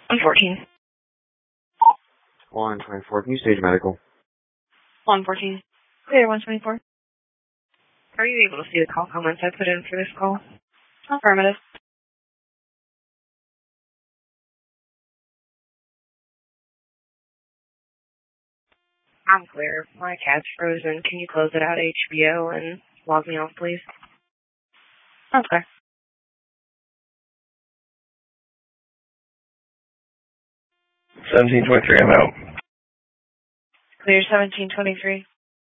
114. 124. Can you stage medical? 114. Clear 124. Are you able to see the call comments I put in for this call? Affirmative. I'm clear. My cat's frozen. Can you close it out HBO and log me off, please? Okay. 1723, I'm out. Clear 1723.